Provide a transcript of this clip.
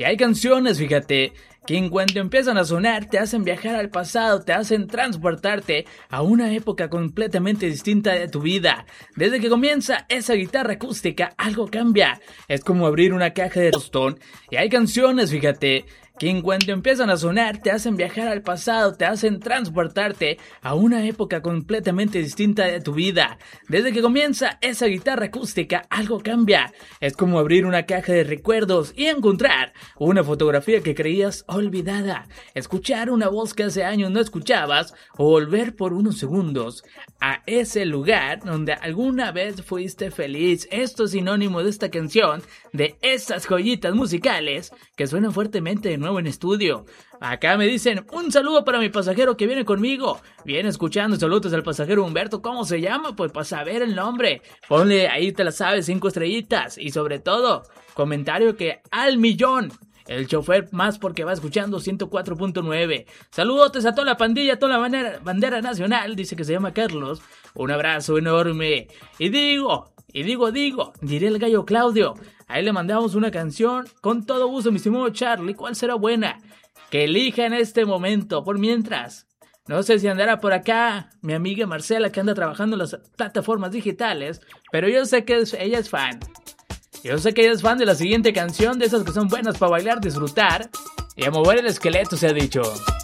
Y hay canciones, fíjate, que en cuanto empiezan a sonar te hacen viajar al pasado, te hacen transportarte a una época completamente distinta de tu vida. Desde que comienza esa guitarra acústica, algo cambia. Es como abrir una caja de tostón. Y hay canciones, fíjate, que en cuanto empiezan a sonar te hacen viajar al pasado, te hacen transportarte a una época completamente distinta de tu vida. Desde que comienza esa guitarra acústica, algo cambia. Es como abrir una caja de recuerdos y encontrar una fotografía que creías olvidada, escuchar una voz que hace años no escuchabas o volver por unos segundos a ese lugar donde alguna vez fuiste feliz. Esto es sinónimo de esta canción, de estas joyitas musicales que suenan fuertemente de nuevo en estudio. Acá me dicen, un saludo para mi pasajero que viene conmigo. Viene escuchando, saludos al pasajero Humberto. ¿Cómo se llama? Pues para saber el nombre. Ponle, ahí te la sabes, 5 estrellitas. Y sobre todo, comentario que al millón. El chofer más porque va escuchando 104.9. Saludotes a toda la pandilla, a toda la bandera nacional. Dice que se llama Carlos. Un abrazo enorme. Y digo, diré el gallo Claudio. Ahí le mandamos una canción con todo gusto, mi estimado Charlie. ¿Cuál será buena? Que elija en este momento. Por mientras, no sé si andará por acá mi amiga Marcela, que anda trabajando en las plataformas digitales, pero yo sé que ella es fan. Yo sé que ella es fan de la siguiente canción, de esas que son buenas para bailar, disfrutar y a mover el esqueleto, se ha dicho.